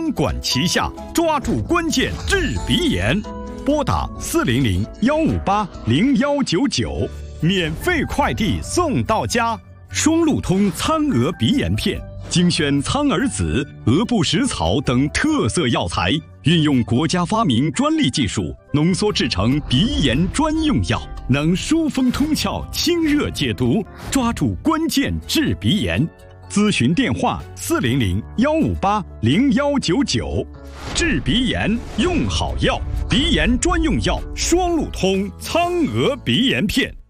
双管齐下，抓住关键治鼻炎。拨打400-158-0199，免费快递送到家。双路通苍蛾鼻炎片，精选苍耳子、鹅不食草等特色药材，运用国家发明专利技术，浓缩制成鼻炎专用药，能疏风通窍、清热解毒，抓住关键治鼻炎。咨询电话400-158-0199。治鼻炎用好药，鼻炎专用药双路通苍蛾鼻炎片。